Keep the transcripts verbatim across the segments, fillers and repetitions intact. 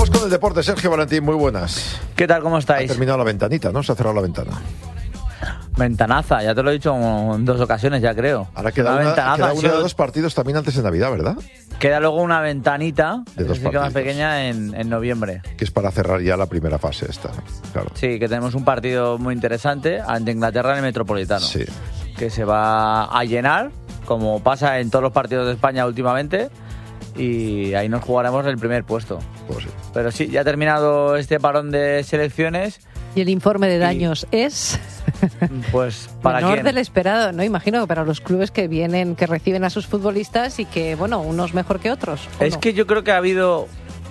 Vamos con el deporte. Sergio Valentín, muy buenas. ¿Qué tal? ¿Cómo estáis? Ha terminado la ventanita, ¿no? Se ha cerrado la ventana. Ventanaza, ya te lo he dicho en dos ocasiones, ya creo. Ahora queda una, ventanaza, queda una sí, de dos partidos también antes de Navidad, ¿verdad? Queda luego una ventanita, de dos sí que más partidos. pequeña, en, en noviembre. Que es para cerrar ya la primera fase esta, claro. Sí, que tenemos un partido muy interesante ante Inglaterra en el Metropolitano. Sí. Que se va a llenar, como pasa en todos los partidos de España últimamente, y ahí nos jugaremos el primer puesto. Pues sí. Pero sí, ya ha terminado este parón de selecciones. Y el informe de daños y, es pues para menor quién? del esperado, ¿no? Imagino que para los clubes que vienen, que reciben a sus futbolistas y que, bueno, unos mejor que otros. Es no? que yo creo que ha habido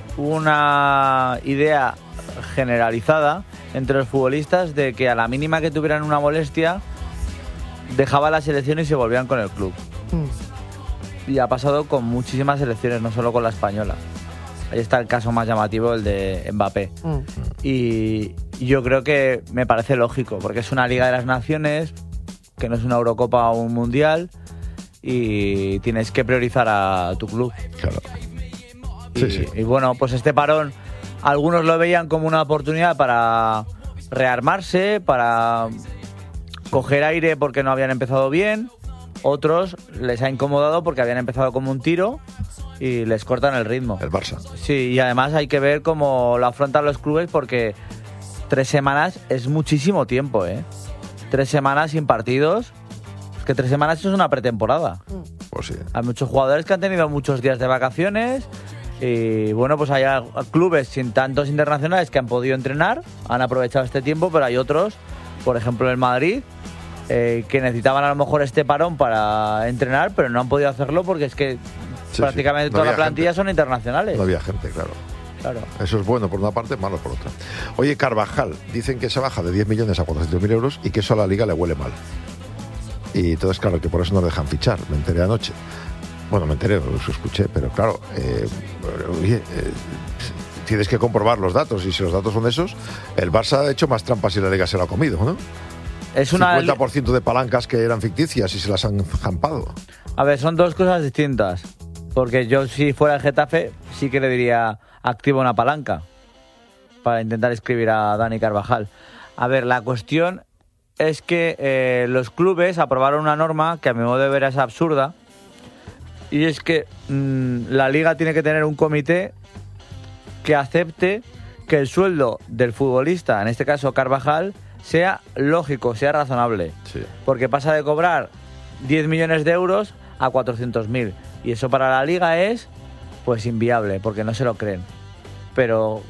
una idea generalizada entre los futbolistas de que a la mínima que tuvieran una molestia dejaban la selección y se volvían con el club. Mm. Y ha pasado con muchísimas selecciones, no solo con la española. Ahí está el caso más llamativo, el de Mbappé. Mm. Y yo creo que me parece lógico, porque es una Liga de las Naciones, que no es una Eurocopa o un Mundial, y tienes que priorizar a tu club. Claro. Y, sí, sí. y bueno, pues este parón, algunos lo veían como una oportunidad para rearmarse, para coger aire porque no habían empezado bien. Otros les ha incomodado porque habían empezado como un tiro y les cortan el ritmo. El Barça. Sí, y además hay que ver cómo lo afrontan los clubes, porque tres semanas es muchísimo tiempo, ¿eh? Tres semanas sin partidos. Es que tres semanas es una pretemporada. Pues sí. Hay muchos jugadores que han tenido muchos días de vacaciones y bueno, pues hay clubes sin tantos internacionales que han podido entrenar, han aprovechado este tiempo, pero hay otros, por ejemplo el Madrid, eh, que necesitaban a lo mejor este parón para entrenar, pero no han podido hacerlo porque es que sí, prácticamente sí. No toda la plantilla gente. Son internacionales. No había gente, claro. Claro. Eso es bueno por una parte, malo por otra. Oye, Carvajal, dicen que se baja de diez millones a cuatrocientos mil euros y que eso a la Liga le huele mal. Y entonces, claro, que por eso no dejan fichar. Me enteré anoche. Bueno, me enteré, lo escuché, pero claro, eh, oye, eh, tienes que comprobar los datos, y si los datos son esos, el Barça ha hecho más trampas y la Liga se lo ha comido, ¿no? Es una cincuenta por ciento de palancas que eran ficticias y se las han jampado. A ver, son dos cosas distintas. Porque yo, si fuera el Getafe, sí que le diría activa una palanca para intentar escribir a Dani Carvajal. A ver, la cuestión es que eh, los clubes aprobaron una norma que a mi modo de ver es absurda, y es que mmm, la Liga tiene que tener un comité que acepte que el sueldo del futbolista, en este caso Carvajal, sea lógico, sea razonable. Sí. Porque pasa de cobrar diez millones de euros a cuatrocientos mil. Y eso para la Liga es pues inviable, porque no se lo creen. Pero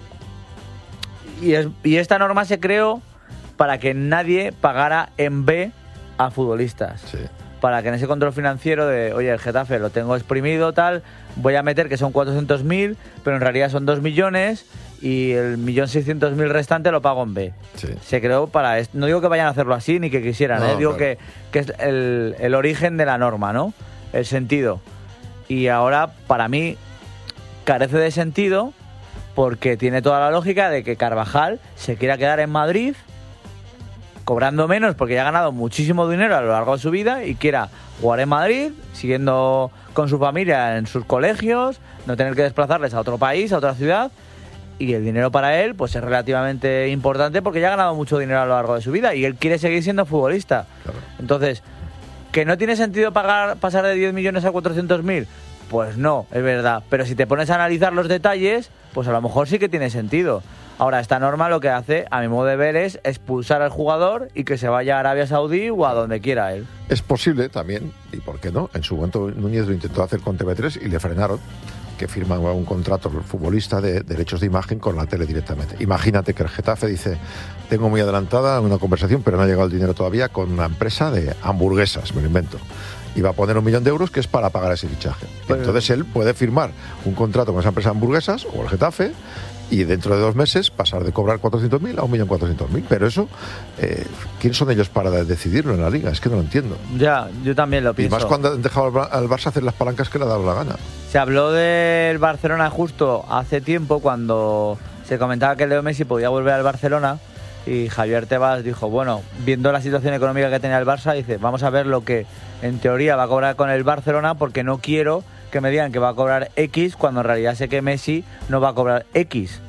y, es, y esta norma se creó para que nadie pagara en B a futbolistas. Sí. Para que en ese control financiero de, oye, el Getafe lo tengo exprimido, tal, voy a meter que son cuatrocientos mil, pero en realidad son dos millones y el millón seiscientos mil restante lo pago en B. Sí. Se creó para esto. No digo que vayan a hacerlo así ni que quisieran, no, ¿eh? Digo claro. que, que es el, el origen de la norma, ¿no? El sentido. Y ahora, para mí, carece de sentido porque tiene toda la lógica de que Carvajal se quiera quedar en Madrid cobrando menos porque ya ha ganado muchísimo dinero a lo largo de su vida y quiera jugar en Madrid, siguiendo con su familia en sus colegios, no tener que desplazarles a otro país, a otra ciudad, y el dinero para él pues es relativamente importante porque ya ha ganado mucho dinero a lo largo de su vida y él quiere seguir siendo futbolista. Claro. Entonces, ¿que no tiene sentido pagar pasar de diez millones a cuatrocientos mil? Pues no, es verdad. Pero si te pones a analizar los detalles, pues a lo mejor sí que tiene sentido. Ahora, esta norma lo que hace, a mi modo de ver, es expulsar al jugador y que se vaya a Arabia Saudí o a donde quiera él. Es posible también, y por qué no, en su momento Núñez lo intentó hacer con T V tres y le frenaron, que firma un contrato el futbolista de derechos de imagen con la tele directamente. Imagínate que el Getafe dice, tengo muy adelantada una conversación, pero no ha llegado el dinero todavía, con una empresa de hamburguesas, me lo invento. Y va a poner un millón de euros que es para pagar ese fichaje. Pero entonces él puede firmar un contrato con esa empresa de hamburguesas o el Getafe y dentro de dos meses pasar de cobrar cuatrocientos mil a un millón cuatrocientos mil. Pero eso, eh, ¿quién son ellos para decidirlo en la Liga? Es que no lo entiendo. Ya, yo también lo pienso. Y más cuando han dejado al Barça hacer las palancas que le ha dado la gana. Se habló del Barcelona justo hace tiempo cuando se comentaba que Leo Messi podía volver al Barcelona y Javier Tebas dijo, bueno, viendo la situación económica que tenía el Barça, dice, vamos a ver lo que en teoría va a cobrar con el Barcelona porque no quiero que me digan que va a cobrar X cuando en realidad sé que Messi no va a cobrar X.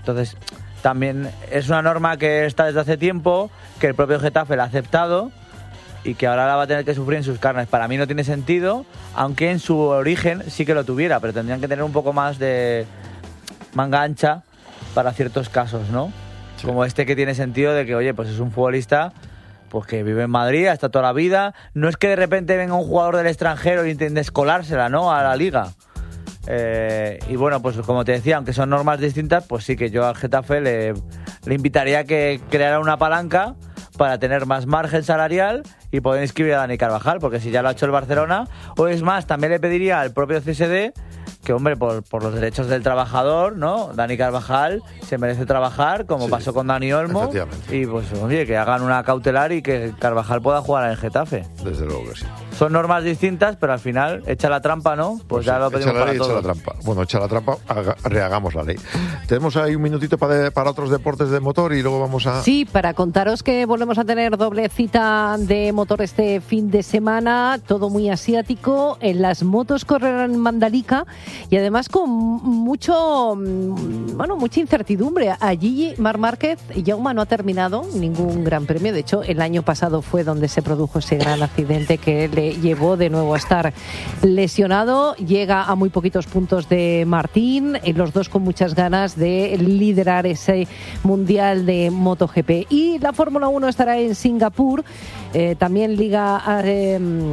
Entonces, también es una norma que está desde hace tiempo, que el propio Getafe la ha aceptado y que ahora la va a tener que sufrir en sus carnes. Para mí no tiene sentido, aunque en su origen sí que lo tuviera, pero tendrían que tener un poco más de manga ancha para ciertos casos, ¿no? Sí. Como este, que tiene sentido de que, oye, pues es un futbolista pues que vive en Madrid, ha estado toda la vida. No es que de repente venga un jugador del extranjero e intente escolársela, ¿no?, a la liga. Eh, y bueno, pues como te decía, aunque son normas distintas, pues sí que yo al Getafe le, le invitaría a que creara una palanca para tener más margen salarial y poder inscribir a Dani Carvajal, porque si ya lo ha hecho el Barcelona, o es más, también le pediría al propio C S D que, hombre, por, por los derechos del trabajador, ¿no?, Dani Carvajal se merece trabajar, como sí, pasó con Dani Olmo, y pues, oye, que hagan una cautelar y que Carvajal pueda jugar en el Getafe. Desde luego que sí. Son normas distintas, pero al final, echa la trampa, ¿no? Pues, pues ya sí, lo pedimos echa la para ley, todos. Echa la trampa. Bueno, echa la trampa, haga, rehagamos la ley. Tenemos ahí un minutito para, de, para otros deportes de motor y luego vamos a... Sí, para contaros que volvemos a tener doble cita de motor este fin de semana, todo muy asiático. En las motos correrán en Mandalika y además con mucho, bueno, mucha incertidumbre. Allí Marc Márquez, Jaume, no ha terminado ningún gran premio. De hecho, el año pasado fue donde se produjo ese gran accidente que le llevó de nuevo a estar lesionado. Llega a muy poquitos puntos de Martín, los dos con muchas ganas de liderar ese Mundial de MotoGP. Y la Fórmula uno estará en Singapur, eh, también Liga eh,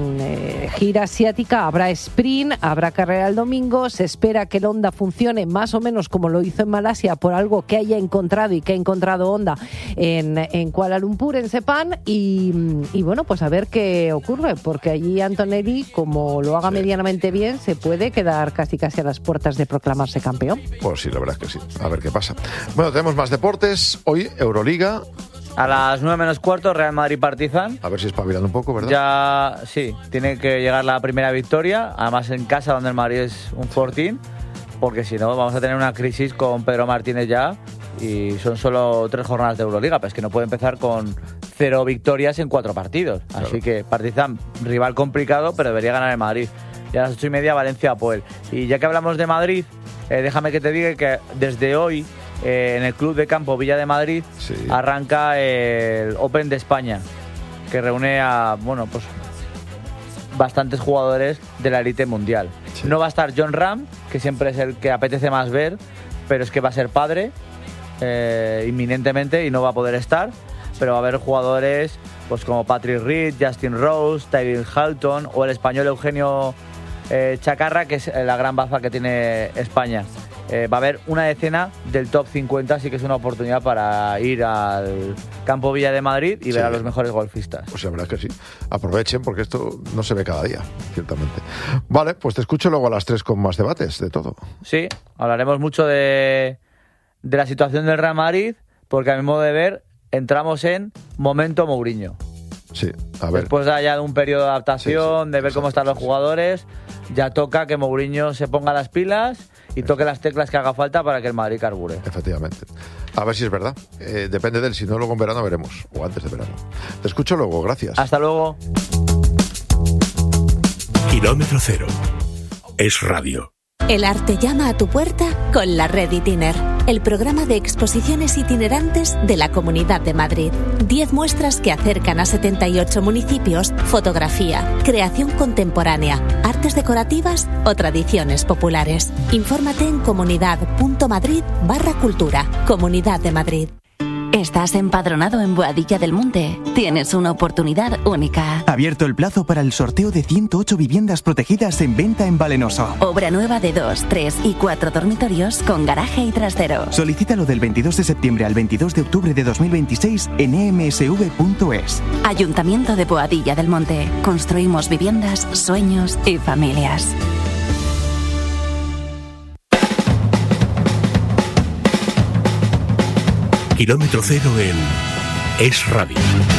eh, Gira Asiática, habrá sprint, habrá carrera el domingo. Se espera que el Honda funcione más o menos como lo hizo en Malasia, por algo que haya encontrado y que ha encontrado Honda en, en Kuala Lumpur, en Sepang, y, y bueno, pues a ver qué ocurre, porque allí Antonelli, como lo haga sí. medianamente bien, se puede quedar casi casi a las puertas de proclamarse campeón. Pues sí, la verdad es que sí. A ver qué pasa. Bueno, tenemos más deportes. Hoy, Euroliga. A las nueve menos cuarto, Real Madrid-Partizan. A ver si espabilan un poco, ¿verdad? Ya, sí, tiene que llegar la primera victoria, además en casa, donde el Madrid es un fortín, porque si no vamos a tener una crisis con Pedro Martínez ya, y son solo tres jornadas de Euroliga, pero es que no puede empezar con cero victorias en cuatro partidos. Claro. Así que Partizan, rival complicado, pero debería ganar el Madrid. Y a las ocho y media, Valencia-Apoel. Y ya que hablamos de Madrid, eh, déjame que te diga que desde hoy, eh, en el Club de Campo Villa de Madrid, sí. arranca el Open de España, que reúne a, bueno, pues bastantes jugadores de la élite mundial. Sí. No va a estar John Ram, que siempre es el que apetece más ver, pero es que va a ser padre eh, inminentemente y no va a poder estar. Pero va a haber jugadores pues como Patrick Reed, Justin Rose, Tyrell Halton o el español Eugenio eh, Chacarra, que es la gran baza que tiene España. Eh, va a haber una decena del top cincuenta, así que es una oportunidad para ir al Campo Villa de Madrid y sí. ver a los mejores golfistas. Pues la verdad es que sí. Aprovechen, porque esto no se ve cada día, ciertamente. Vale, pues te escucho luego a las tres con más debates de todo. Sí, hablaremos mucho de, de la situación del Real Madrid, porque a mi modo de ver entramos en momento Mourinho. Sí, a ver. Después de ya de un periodo de adaptación, sí, sí, de ver cómo están los sí. jugadores, ya toca que Mourinho se ponga las pilas y toque las teclas que haga falta para que el Madrid carbure. Efectivamente. A ver si es verdad. Eh, depende de él. Si no, luego en verano veremos. O antes de verano. Te escucho luego. Gracias. Hasta luego. Kilómetro cero. Es radio. El arte llama a tu puerta con la Red Itiner, el programa de exposiciones itinerantes de la Comunidad de Madrid. Diez muestras que acercan a setenta y ocho municipios, fotografía, creación contemporánea, artes decorativas o tradiciones populares. Infórmate en comunidad.madrid barra cultura. Comunidad de Madrid. ¿Estás empadronado en Boadilla del Monte? Tienes una oportunidad única. Abierto el plazo para el sorteo de ciento ocho viviendas protegidas en venta en Valenoso. Obra nueva de dos, tres y cuatro dormitorios con garaje y trastero. Solicítalo del veintidós de septiembre al veintidós de octubre de dos mil veintiséis en e m s v punto es. Ayuntamiento de Boadilla del Monte. Construimos viviendas, sueños y familias. Kilómetro cero en Es Radio.